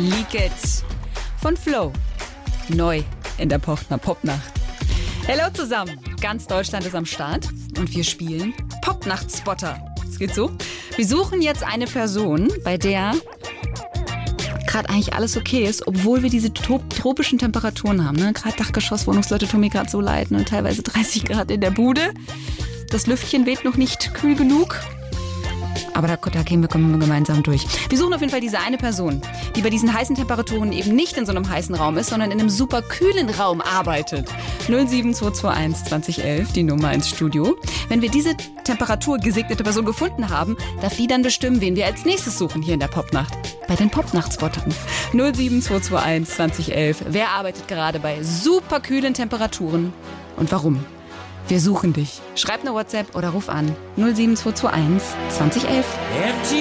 Leak It von Flo. Neu in der Popnacht. Hallo zusammen, ganz Deutschland ist am Start und wir spielen Popnacht-Spotter. Es geht so, wir suchen jetzt eine Person, bei der gerade eigentlich alles okay ist, obwohl wir diese tropischen Temperaturen haben. Ne? Gerade Dachgeschosswohnungsleute tun mir gerade so leid, ne? Teilweise 30 Grad in der Bude. Das Lüftchen weht noch nicht kühl genug. Aber da kommen wir gemeinsam durch. Wir suchen auf jeden Fall diese eine Person, die bei diesen heißen Temperaturen eben nicht in so einem heißen Raum ist, sondern in einem super kühlen Raum arbeitet. 07221 2011, die Nummer ins Studio. Wenn wir diese temperaturgesegnete Person gefunden haben, darf die dann bestimmen, wen wir als nächstes suchen hier in der Popnacht. Bei den Popnacht-Spottern. 07221 2011. Wer arbeitet gerade bei super kühlen Temperaturen und warum? Wir suchen dich. Schreib eine WhatsApp oder ruf an 07221 2011.